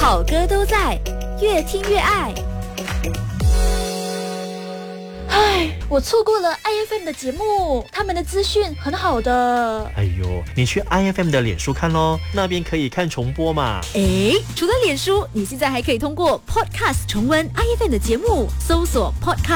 好歌都在，越听越爱。唉，我错过了 IFM 的节目，他们的资讯很好的。 哎呦，你去 IFM 的脸书看咯，那边可以看重播嘛。 诶，除了脸书，你现在还可以通过 Podcast 重温 IFM 的节目，搜索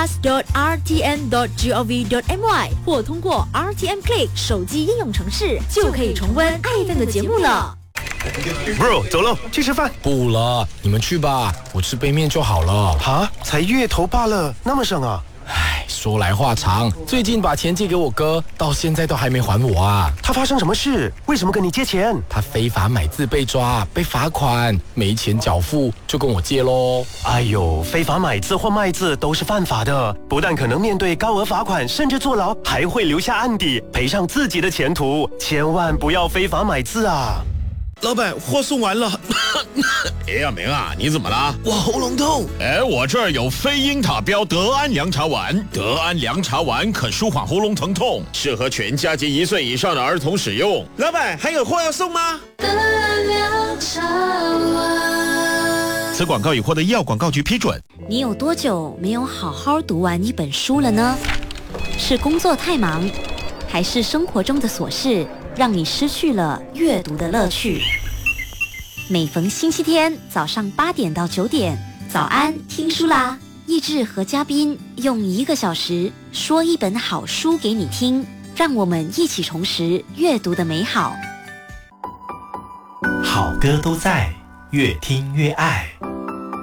podcast.rtn.gov.my 或通过 RTM Play 手机应用程式，就可以重温 IFM 的节目了。 Bro， 走喽，去吃饭。 不了，你们去吧，我吃杯面就好了。 哈，才月头罢了，那么省啊？ 唉，说来话长，最近把钱借给我哥，到现在都还没还我啊。 他发生什么事？为什么跟你借钱？ 他非法买字被抓，被罚款，没钱缴付，就跟我借咯。 哎呦，非法买字或卖字都是犯法的，不但可能面对高额罚款，甚至坐牢，还会留下案底，赔上自己的前途。千万不要非法买字啊！ 老板，货送完了。 哎呀，明啊，你怎么了？ 我喉咙痛。 哎，我这儿有非英塔标德安凉茶丸，德安凉茶丸可舒缓喉咙疼痛，适合全家及1岁以上的儿童使用。 老板，还有货要送吗？ 德安凉茶丸。 此广告已获得医药广告局批准。 你有多久没有好好读完一本书了呢？是工作太忙，还是生活中的琐事让你失去了阅读的乐趣？每逢星期天早上8点到9点，早安听书啦！益智和嘉宾用1个小时说一本好书给你听，让我们一起重拾阅读的美好。 好歌都在，越听越爱。